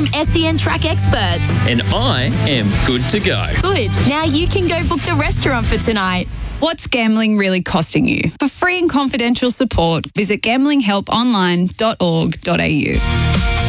from SEN Track Experts. And I am good to go. Good. Now you can go book the restaurant for tonight. What's gambling really costing you? For free and confidential support, visit gamblinghelponline.org.au.